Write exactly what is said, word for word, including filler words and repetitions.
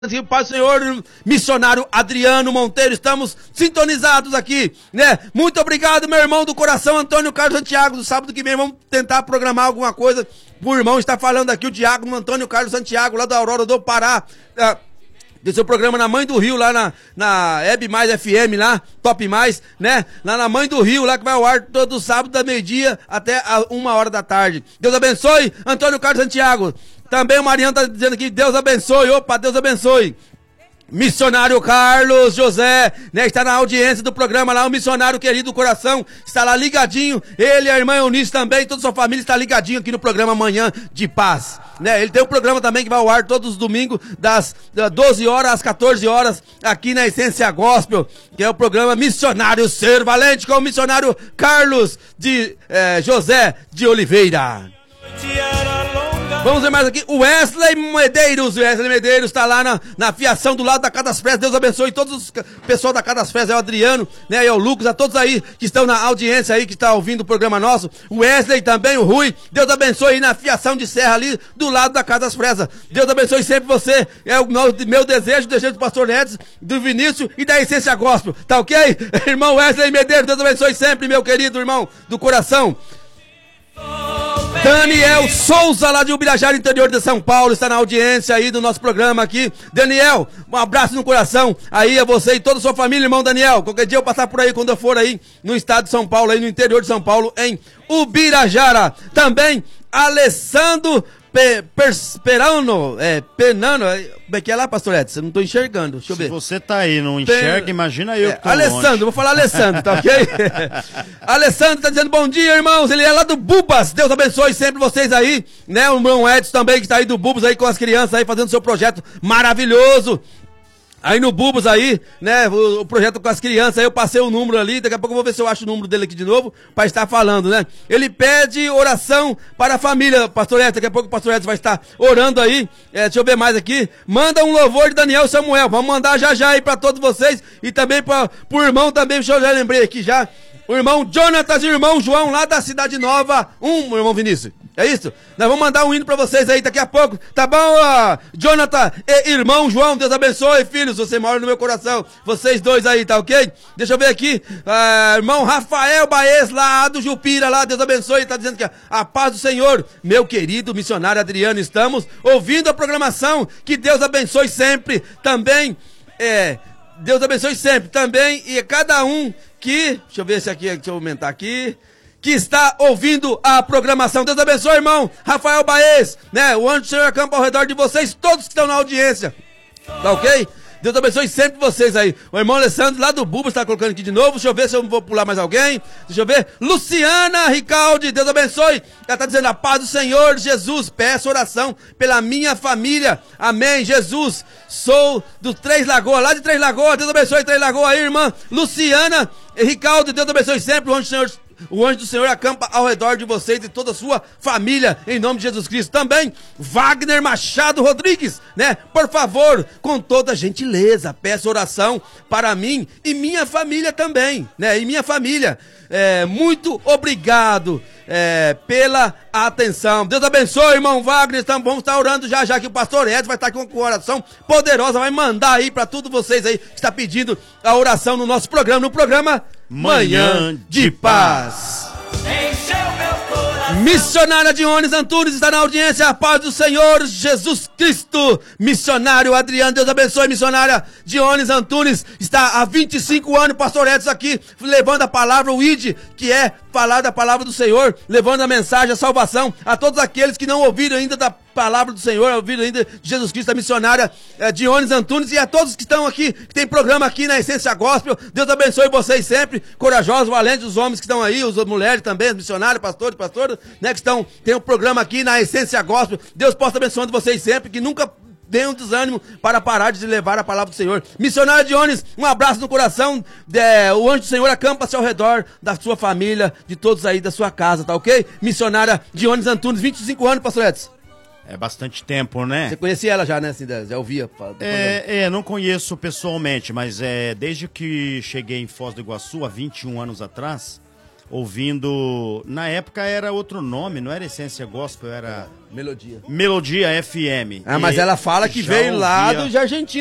Pai do Senhor, missionário Adriano Monteiro, estamos sintonizados aqui, né? Muito obrigado, meu irmão do coração, Antônio Carlos Santiago. Do sábado que vem vamos tentar programar alguma coisa. O irmão está falando aqui, o diácono Antônio Carlos Santiago, lá da Aurora do Pará. Ah, do seu programa na Mãe do Rio, lá na, na Hebe Mais F M, lá, Top Mais, né? Lá na Mãe do Rio, lá que vai ao ar todo sábado, da meio-dia até a uma hora da tarde. Deus abençoe, Antônio Carlos Santiago. Também o Mariano tá dizendo aqui, Deus abençoe, opa, Deus abençoe. Missionário Carlos José, né, está na audiência do programa lá, o missionário querido do coração, está lá ligadinho, ele e a irmã Eunice também, toda a sua família está ligadinho aqui no programa Manhã de Paz, né, ele tem um programa também que vai ao ar todos os domingos, das doze horas às quatorze horas, aqui na Essência Gospel, que é o programa Missionário Ser Valente, com o missionário Carlos de eh, José de Oliveira. Vamos ver mais aqui, o Wesley Medeiros, o Wesley Medeiros está lá na, na fiação do lado da Casa das Fresas. Deus abençoe todos os pessoal da Casa das Fresas, é o Adriano, né, é o Lucas, a todos aí que estão na audiência aí, que está ouvindo o programa nosso, o Wesley também, o Rui, Deus abençoe aí na fiação de serra ali, do lado da Casa das Fresas. Deus abençoe sempre você, é o meu, meu desejo, o desejo do pastor Edson, do Vinícius e da Essência Gospel, tá ok? Irmão Wesley Medeiros, Deus abençoe sempre, meu querido irmão do coração. Daniel Souza, lá de Ubirajara, interior de São Paulo, está na audiência aí do nosso programa aqui. Daniel, um abraço no coração aí a você e toda a sua família, irmão Daniel. Qualquer dia eu passar por aí, quando eu for aí no estado de São Paulo, aí no interior de São Paulo, em Ubirajara. Também, Alessandro Pe, Persperano, é, Penano, como é que é lá, pastor Edson? Eu não tô enxergando, deixa eu ver. Se você tá aí e não enxerga, Pen... imagina eu é, que tô Alessandro, longe. vou falar Alessandro, tá ok? Alessandro tá dizendo bom dia, irmãos, ele é lá do Bubas, Deus abençoe sempre vocês aí, né? O irmão Edson também, que tá aí do Bubas aí com as crianças aí, fazendo seu projeto maravilhoso. Aí no Bubos aí, né, o, o projeto com as crianças, aí eu passei o número ali, daqui a pouco eu vou ver se eu acho o número dele aqui de novo, para estar falando, né. Ele pede oração para a família, pastor Edson, daqui a pouco o pastor Edson vai estar orando aí, é, deixa eu ver mais aqui, manda um louvor de Daniel Samuel, vamos mandar já já aí para todos vocês, e também para o irmão também, deixa eu já lembrei aqui já, o irmão Jonatas e o irmão João lá da Cidade Nova, um, irmão Vinícius. É isso? Nós vamos mandar um hino pra vocês aí daqui a pouco, tá bom, uh, Jonathan e irmão João, Deus abençoe, filhos, você mora no meu coração, vocês dois aí, tá ok? Deixa eu ver aqui, uh, irmão Rafael Baez lá do Jupira, lá, Deus abençoe, tá dizendo que a, a paz do Senhor, meu querido missionário Adriano, estamos ouvindo a programação, que Deus abençoe sempre, também, é, Deus abençoe sempre, também, e cada um que, deixa eu ver se aqui, deixa eu aumentar aqui, que está ouvindo a programação. Deus abençoe, irmão Rafael Baez, né? O anjo do Senhor acampa ao redor de vocês, todos que estão na audiência. Tá ok? Deus abençoe sempre vocês aí. O irmão Alessandro, lá do Buba, está colocando aqui de novo. Deixa eu ver se eu vou pular mais alguém. Deixa eu ver. Luciana Ricaldi, Deus abençoe. Ela está dizendo, a paz do Senhor Jesus. Peço oração pela minha família. Amém, Jesus. Sou do Três Lagoas, lá de Três Lagoas. Deus abençoe Três Lagoas aí, irmã. Luciana Ricaldi, Deus abençoe sempre. O anjo do Senhor... O anjo do Senhor acampa ao redor de vocês e toda a sua família, em nome de Jesus Cristo. Também, Wagner Machado Rodrigues, né? Por favor, com toda gentileza, peço oração para mim e minha família também, né? E minha família. É, muito obrigado é, pela atenção. Deus abençoe, irmão Wagner. Então, vamos estar orando já já que o pastor Edson vai estar com uma oração poderosa, vai mandar aí para todos vocês aí que está pedindo a oração no nosso programa, no programa Manhã de Paz. Missionária Dionis Antunes está na audiência, a paz do Senhor Jesus Cristo. Missionário Adriano, Deus abençoe, missionária Dionis Antunes, está há vinte e cinco anos, pastor Edson aqui, levando a palavra, o I D, que é falar da palavra do Senhor, levando a mensagem, a salvação, a todos aqueles que não ouviram ainda da palavra do Senhor, ouviram ainda de Jesus Cristo, a missionária é, Dionis Antunes, e a todos que estão aqui, que tem programa aqui na Essência Gospel. Deus abençoe vocês sempre, corajosos, valentes, os homens que estão aí, as mulheres também, os missionários, pastores, pastoras, né, que estão, tem um programa aqui na Essência Gospel. Deus possa abençoando vocês sempre, que nunca dê um desânimo para parar de levar a palavra do Senhor. Missionária Dionis, um abraço no coração, é, o anjo do Senhor acampa-se ao redor da sua família, de todos aí da sua casa, tá ok? Missionária Dionis Antunes, vinte e cinco anos, pastor Edson. É bastante tempo, né? Você conhecia ela já, né, Cida? Já ouvia? É, é, não conheço pessoalmente, mas é, desde que cheguei em Foz do Iguaçu, há vinte e um anos atrás, ouvindo... Na época era outro nome, não era Essência Gospel, era... Melodia. Melodia F M. Ah, mas E ela fala que já veio lá ouvia- do de Argentina.